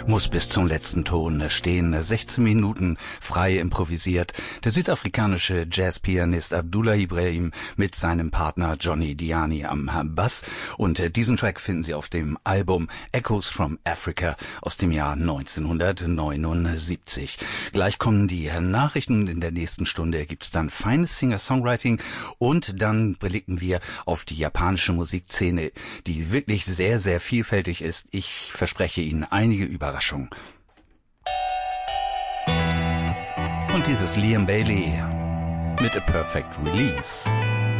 muss bis zum letzten Ton stehen. 16 Minuten frei improvisiert. Der südafrikanische Jazzpianist Abdullah Ibrahim mit seinem Partner Johnny Diani am Bass. Und diesen Track finden Sie auf dem Album Echoes from Africa aus dem Jahr 1979. Gleich kommen die Nachrichten und in der nächsten Stunde gibt's dann feines Singer-Songwriting und dann blicken wir auf die japanische Musikszene, die wirklich sehr, sehr vielfältig ist. Ich verspreche Ihnen einige Überraschungen. Und dieses Liam Bailey mit A Perfect Release.